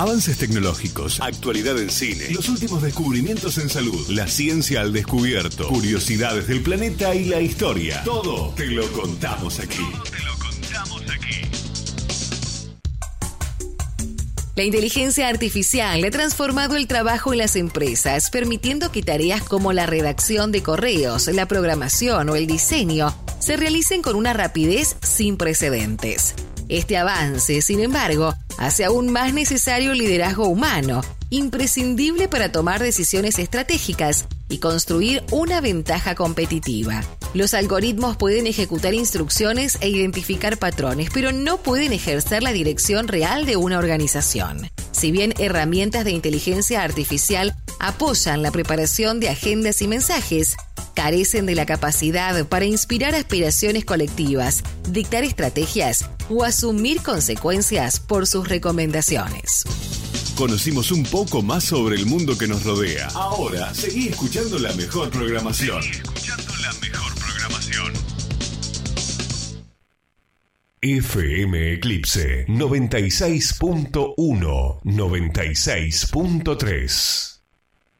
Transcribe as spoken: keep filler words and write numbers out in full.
Avances tecnológicos, actualidad en cine, los últimos descubrimientos en salud, la ciencia al descubierto, curiosidades del planeta y la historia. Todo te lo contamos aquí. Todo te lo contamos aquí. La inteligencia artificial ha transformado el trabajo en las empresas, permitiendo que tareas como la redacción de correos, la programación o el diseño se realicen con una rapidez sin precedentes. Este avance, sin embargo, hace aún más necesario el liderazgo humano, imprescindible para tomar decisiones estratégicas y construir una ventaja competitiva. Los algoritmos pueden ejecutar instrucciones e identificar patrones, pero no pueden ejercer la dirección real de una organización. Si bien herramientas de inteligencia artificial apoyan la preparación de agendas y mensajes, carecen de la capacidad para inspirar aspiraciones colectivas, dictar estrategias o asumir consecuencias por sus recomendaciones. Conocimos un poco más sobre el mundo que nos rodea. Ahora, seguí escuchando la mejor programación. Seguí escuchando la mejor programación. F M Eclipse noventa y seis punto uno, noventa y seis punto tres.